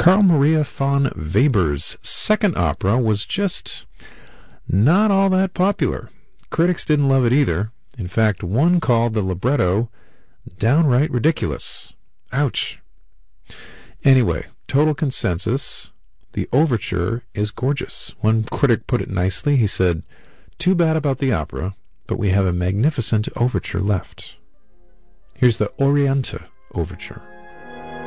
Carl Maria von Weber's second opera was just not all that popular. Critics didn't love it either. In fact, one called the libretto downright ridiculous. Ouch. Anyway, total consensus, the overture is gorgeous. One critic put it nicely. He said, "Too bad about the opera, but we have a magnificent overture left." Here's the Oriente Overture.